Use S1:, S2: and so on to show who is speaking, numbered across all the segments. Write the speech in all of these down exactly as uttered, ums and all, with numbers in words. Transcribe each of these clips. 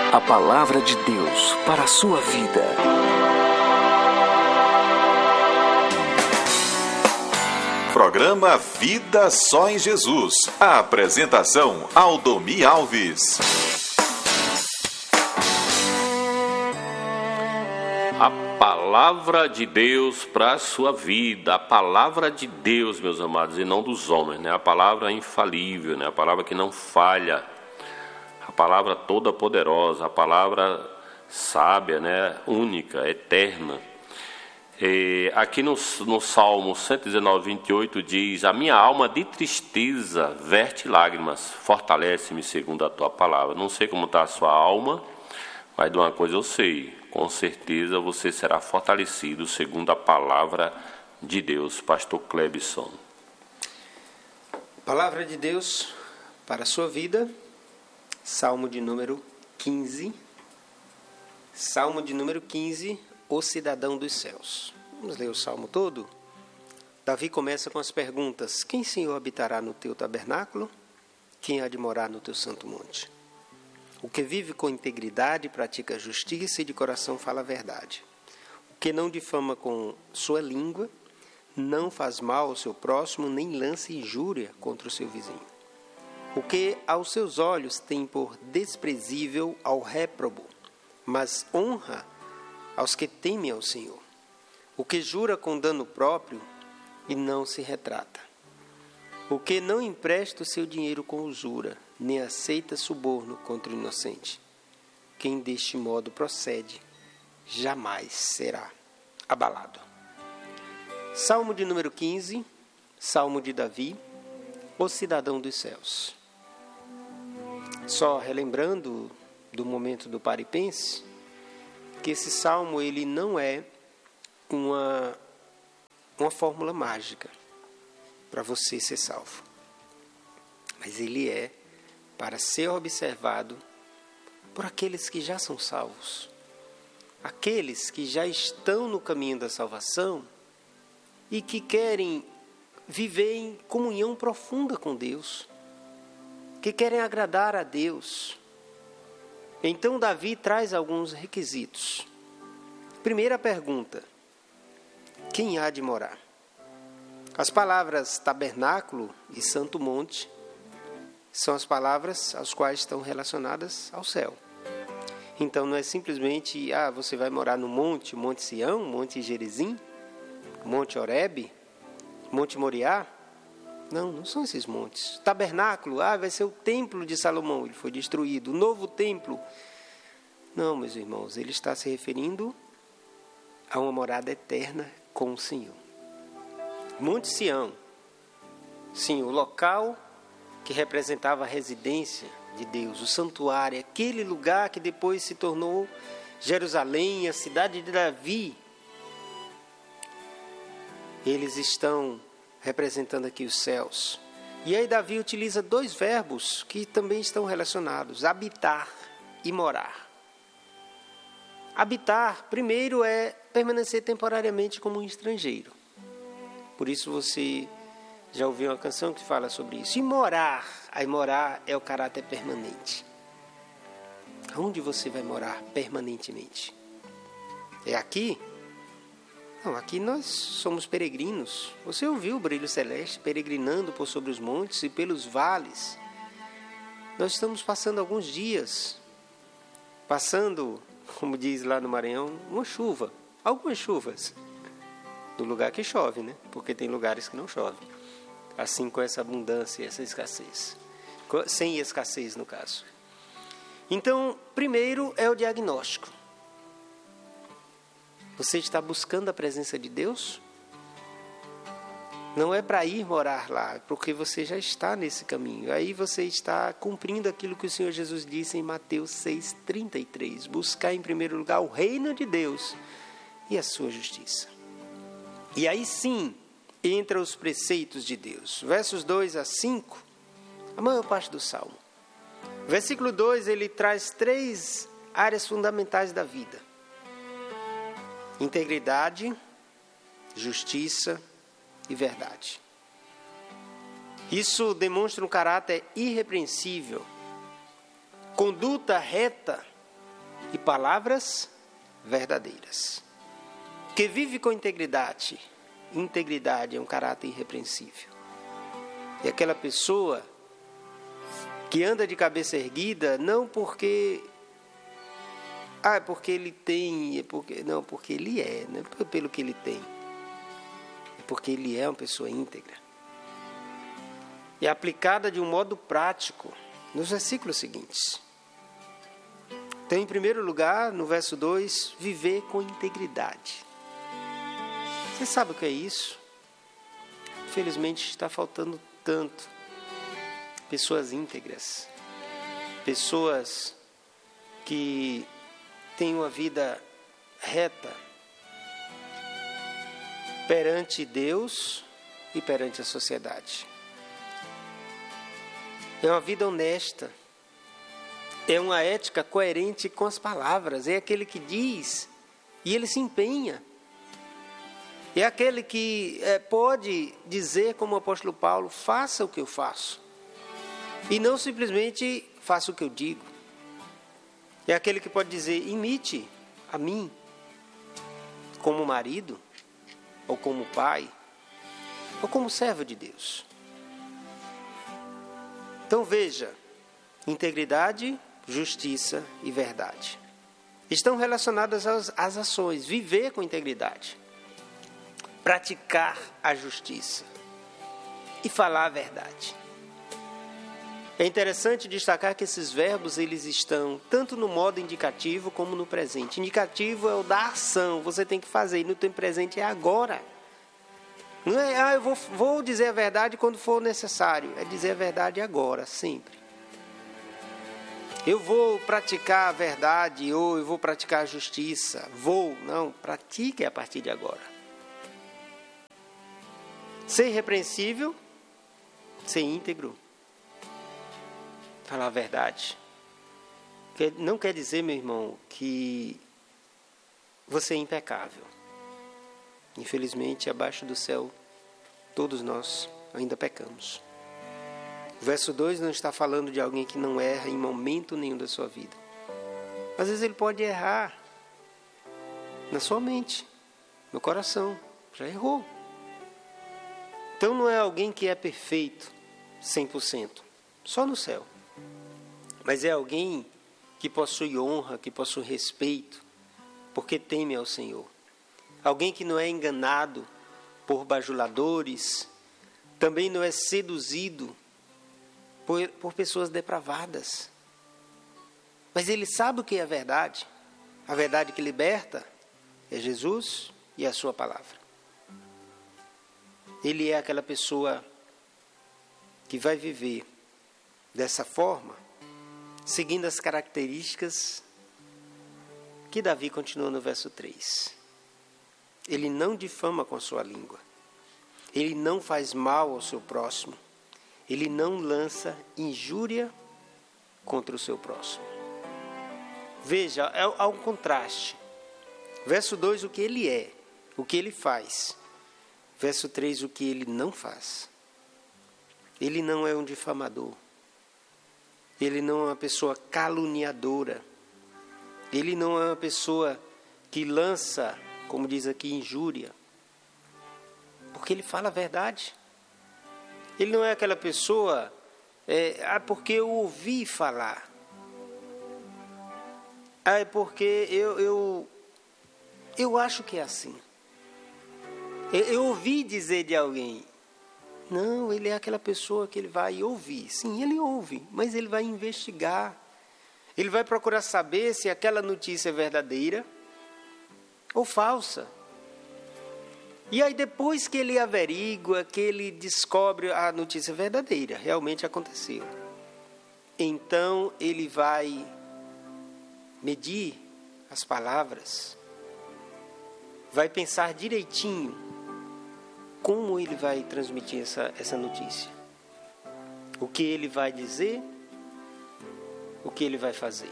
S1: A palavra de Deus para a sua vida.
S2: Programa Vida Só em Jesus. A apresentação Aldomi Alves.
S3: A palavra de Deus para a sua vida. A palavra de Deus, meus amados, e não dos homens, né? A palavra infalível, né? A palavra que não falha. A palavra toda poderosa, a palavra sábia, né? Única, eterna. E aqui no, no Salmo cento e dezenove, vinte e oito diz: a minha alma de tristeza verte lágrimas, fortalece-me segundo a tua palavra. Não sei como está a sua alma, mas de uma coisa eu sei, com certeza você será fortalecido segundo a palavra de Deus. Pastor Clebson.
S4: Palavra de Deus para a sua vida, Salmo de número quinze. Salmo de número quinze, o cidadão dos céus. Vamos ler o salmo todo? Davi começa com as perguntas: quem, Senhor, habitará no teu tabernáculo? Quem há de morar no teu santo monte? O que vive com integridade, pratica a justiça e de coração fala a verdade. O que não difama com sua língua, não faz mal ao seu próximo, nem lança injúria contra o seu vizinho. O que aos seus olhos tem por desprezível ao réprobo, mas honra aos que temem ao Senhor. O que jura com dano próprio e não se retrata. O que não empresta o seu dinheiro com usura, nem aceita suborno contra o inocente. Quem deste modo procede, jamais será abalado. Salmo de número quinze, Salmo de Davi, o cidadão dos céus. Só relembrando do momento do Pare e Pense, que esse salmo ele não é uma, uma fórmula mágica para você ser salvo. Mas ele é para ser observado por aqueles que já são salvos. Aqueles que já estão no caminho da salvação e que querem viver em comunhão profunda com Deus, que querem agradar a Deus. Então Davi traz alguns requisitos. Primeira pergunta: quem há de morar? As palavras tabernáculo e santo monte são as palavras às quais estão relacionadas ao céu. Então não é simplesmente, ah, você vai morar no monte, Monte Sião, Monte Gerizim, Monte Horebe, Monte Moriá. Não, não são esses montes. Tabernáculo, ah, vai ser o templo de Salomão, ele foi destruído. O novo templo. Não, meus irmãos, ele está se referindo a uma morada eterna com o Senhor. Monte Sião, sim, o local que representava a residência de Deus, o santuário, aquele lugar que depois se tornou Jerusalém, a cidade de Davi. Eles estão representando aqui os céus. E aí Davi utiliza dois verbos que também estão relacionados: habitar e morar. Habitar, primeiro, é permanecer temporariamente como um estrangeiro. Por isso você já ouviu uma canção que fala sobre isso. E morar, aí morar é o caráter permanente. Aonde você vai morar permanentemente? É aqui? Não, aqui nós somos peregrinos. Você ouviu o brilho celeste peregrinando por sobre os montes e pelos vales. Nós estamos passando alguns dias, passando, como diz lá no Maranhão, uma chuva, algumas chuvas, no lugar que chove, né? Porque tem lugares que não chove. Assim com essa abundância e essa escassez. Sem escassez, no caso. Então, primeiro é o diagnóstico. Você está buscando a presença de Deus? Não é para ir morar lá, é porque você já está nesse caminho. Aí você está cumprindo aquilo que o Senhor Jesus disse em Mateus seis, trinta e três. Buscar em primeiro lugar o reino de Deus e a sua justiça. E aí sim, entra os preceitos de Deus. Versos dois a cinco, a maior parte do Salmo. Versículo dois, ele traz três áreas fundamentais da vida: integridade, justiça e verdade. Isso demonstra um caráter irrepreensível, conduta reta e palavras verdadeiras. Que vive com integridade. Integridade é um caráter irrepreensível. É aquela pessoa que anda de cabeça erguida, não porque ah, é porque ele tem, é porque não, porque ele é, não é pelo que ele tem. É porque ele é uma pessoa íntegra. E é aplicada de um modo prático nos versículos seguintes. Então, em primeiro lugar, no verso dois, viver com integridade. Você sabe o que é isso? Infelizmente está faltando tanto. Pessoas íntegras. Pessoas que têm uma vida reta perante Deus e perante a sociedade. É uma vida honesta. É uma ética coerente com as palavras. É aquele que diz e ele se empenha. É aquele que é, pode dizer, como o apóstolo Paulo, faça o que eu faço. E não simplesmente faça o que eu digo. É aquele que pode dizer, imite a mim, como marido, ou como pai, ou como servo de Deus. Então veja, integridade, justiça e verdade estão relacionadas às, às ações. Viver com integridade, praticar a justiça e falar a verdade. É interessante destacar que esses verbos eles estão tanto no modo indicativo como no presente. Indicativo é o da ação, você tem que fazer, e no tempo presente é agora. Não é, ah, eu vou, vou dizer a verdade quando for necessário. É dizer a verdade agora, sempre. Eu vou praticar a verdade ou eu vou praticar a justiça. Vou, não, pratique a partir de agora. Ser irrepreensível, ser íntegro, falar a verdade. Não quer dizer, meu irmão, que você é impecável. Infelizmente, abaixo do céu, todos nós ainda pecamos. O verso dois não está falando de alguém que não erra em momento nenhum da sua vida. Às vezes ele pode errar na sua mente, no coração. Já errou. Então não é alguém que é perfeito, cem por cento, só no céu. Mas é alguém que possui honra, que possui respeito, porque teme ao Senhor. Alguém que não é enganado por bajuladores, também não é seduzido por, por pessoas depravadas. Mas ele sabe o que é a verdade. A verdade que liberta é Jesus e a sua palavra. Ele é aquela pessoa que vai viver dessa forma, seguindo as características que Davi continua no verso três. Ele não difama com a sua língua. Ele não faz mal ao seu próximo. Ele não lança injúria contra o seu próximo. Veja, há um contraste. Verso dois, o que ele é, o que ele faz. Verso três, o que ele não faz. Ele não é um difamador. Ele não é uma pessoa caluniadora. Ele não é uma pessoa que lança, como diz aqui, injúria. Porque ele fala a verdade. Ele não é aquela pessoa, é, ah, porque eu ouvi falar. Ah, é porque eu, eu, eu acho que é assim. Eu, eu ouvi dizer de alguém. Não, ele é aquela pessoa que ele vai ouvir. Sim, ele ouve, mas ele vai investigar. Ele vai procurar saber se aquela notícia é verdadeira ou falsa. E aí depois que ele averigua, que ele descobre a notícia verdadeira, realmente aconteceu. Então ele vai medir as palavras, vai pensar direitinho como ele vai transmitir essa, essa notícia. O que ele vai dizer, o que ele vai fazer.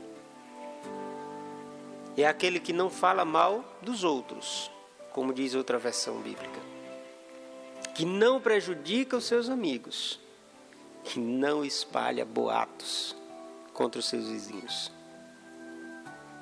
S4: É aquele que não fala mal dos outros, como diz outra versão bíblica, que não prejudica os seus amigos, que não espalha boatos contra os seus vizinhos.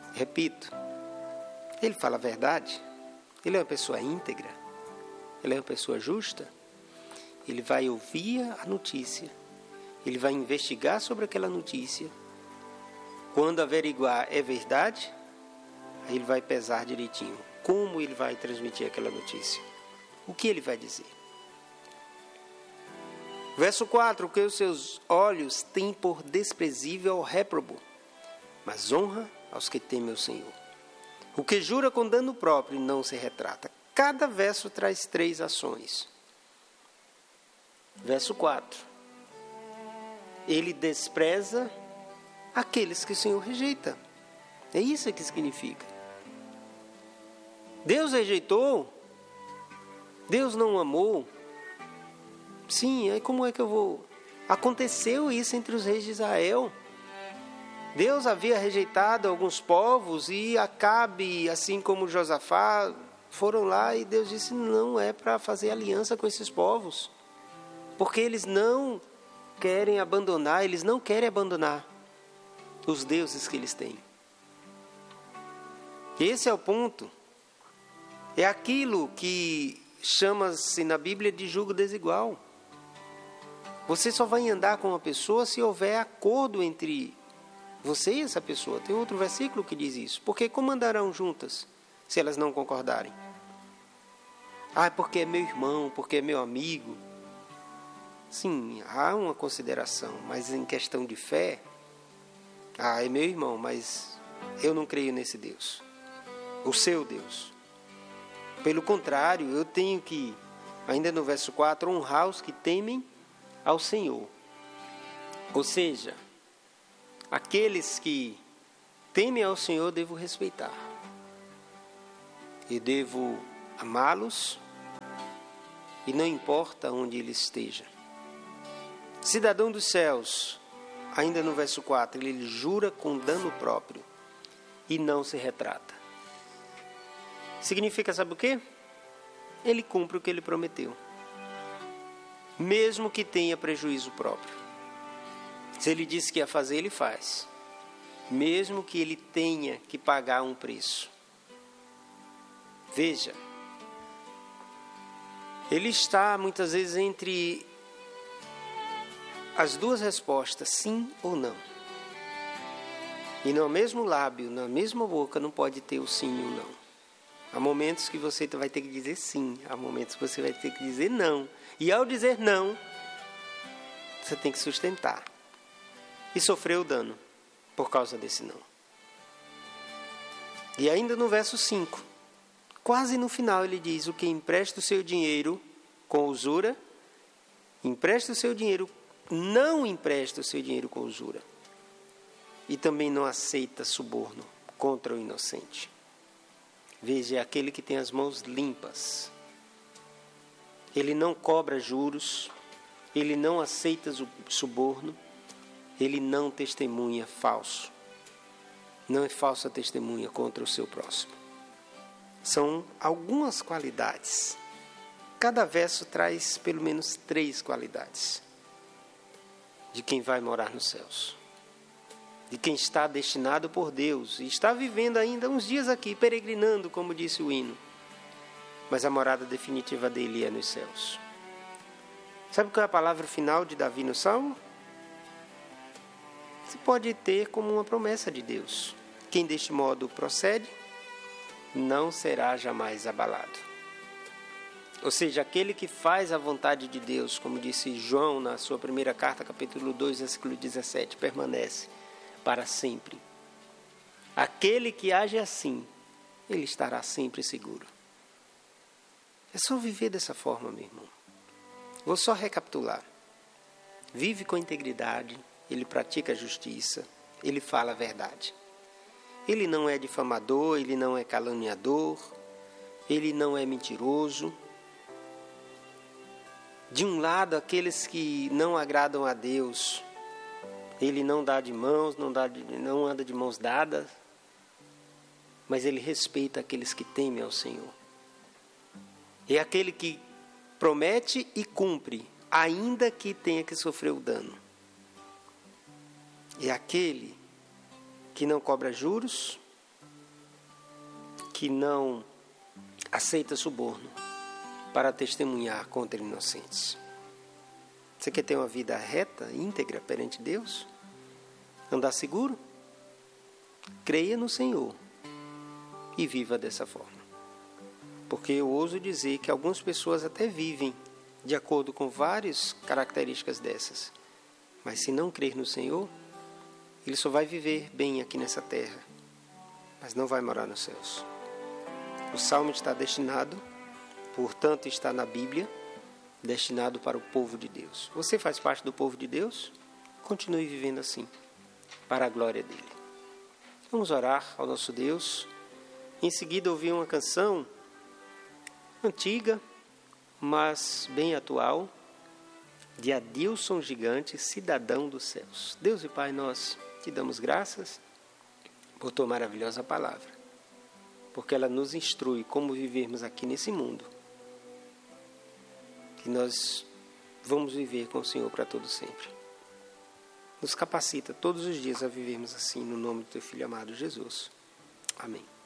S4: Repito, ele fala a verdade, ele é uma pessoa íntegra, ele é uma pessoa justa, ele vai ouvir a notícia, ele vai investigar sobre aquela notícia, quando averiguar é verdade, aí ele vai pesar direitinho como ele vai transmitir aquela notícia, o que ele vai dizer. Verso quatro, que os seus olhos têm por desprezível ao réprobo, mas honra aos que temem o Senhor. O que jura com dano próprio não se retrata. Cada verso traz três ações. Verso quatro. Ele despreza aqueles que o Senhor rejeita. É isso que significa. Deus rejeitou. Deus não amou. Sim, aí como é que eu vou... Aconteceu isso entre os reis de Israel. Deus havia rejeitado alguns povos e Acabe, assim como Josafá, foram lá e Deus disse, não é para fazer aliança com esses povos. Porque eles não querem abandonar, eles não querem abandonar os deuses que eles têm. Esse é o ponto. É aquilo que chama-se na Bíblia de julgo desigual. Você só vai andar com uma pessoa se houver acordo entre você e essa pessoa. Tem outro versículo que diz isso. Porque como andarão juntas se elas não concordarem? Ah, porque é meu irmão, porque é meu amigo. Sim, há uma consideração, mas em questão de fé, ah, é meu irmão, mas eu não creio nesse Deus, o seu Deus. Pelo contrário, eu tenho que, ainda no verso quatro, honrar os que temem ao Senhor. Ou seja, aqueles que temem ao Senhor eu devo respeitar. Eu devo amá-los e não importa onde ele esteja. Cidadão dos céus, ainda no verso quatro, ele jura com dano próprio e não se retrata. Significa, sabe o quê? Ele cumpre o que ele prometeu, mesmo que tenha prejuízo próprio. Se ele disse que ia fazer, ele faz, mesmo que ele tenha que pagar um preço. Veja, ele está muitas vezes entre as duas respostas, sim ou não. E no mesmo lábio, na mesma boca, não pode ter o sim e o não. Há momentos que você vai ter que dizer sim, há momentos que você vai ter que dizer não. E ao dizer não, você tem que sustentar. E sofrer o dano por causa desse não. E ainda no verso cinco, quase no final ele diz, o que empresta o seu dinheiro com usura, empresta o seu dinheiro, não empresta o seu dinheiro com usura. E também não aceita suborno contra o inocente. Veja, é aquele que tem as mãos limpas. Ele não cobra juros, ele não aceita suborno, ele não testemunha falso. Não é falsa testemunha contra o seu próximo. São algumas qualidades. Cada verso traz pelo menos três qualidades de quem vai morar nos céus. De quem está destinado por Deus e está vivendo ainda uns dias aqui, peregrinando, como disse o hino. Mas a morada definitiva dele é nos céus. Sabe qual é a palavra final de Davi no Salmo? Você pode ter como uma promessa de Deus. Quem deste modo procede, não será jamais abalado. Ou seja, aquele que faz a vontade de Deus, como disse João na sua primeira carta, capítulo dois, versículo dezessete, permanece para sempre. Aquele que age assim, ele estará sempre seguro. É só viver dessa forma, meu irmão. Vou só recapitular. Vive com integridade, ele pratica a justiça, ele fala a verdade. Ele não é difamador, ele não é caluniador, ele não é mentiroso. De um lado, aqueles que não agradam a Deus, ele não dá de mãos, não, dá de, não anda de mãos dadas, mas ele respeita aqueles que temem ao Senhor. É aquele que promete e cumpre, ainda que tenha que sofrer o dano. É aquele que não cobra juros, que não aceita suborno para testemunhar contra inocentes. Você quer ter uma vida reta, íntegra perante Deus? Andar seguro? Creia no Senhor e viva dessa forma. Porque eu ouso dizer que algumas pessoas até vivem de acordo com várias características dessas. Mas se não crer no Senhor, ele só vai viver bem aqui nessa terra, mas não vai morar nos céus. O Salmo está destinado, portanto está na Bíblia, destinado para o povo de Deus. Você faz parte do povo de Deus? Continue vivendo assim, para a glória dele. Vamos orar ao nosso Deus. Em seguida ouvir uma canção antiga, mas bem atual, de Adilson Gigante, Cidadão dos Céus. Deus e Pai, nós te damos graças por tua maravilhosa palavra, porque ela nos instrui como vivermos aqui nesse mundo, que nós vamos viver com o Senhor para todo sempre. Nos capacita todos os dias a vivermos assim, no nome do teu Filho amado Jesus. Amém.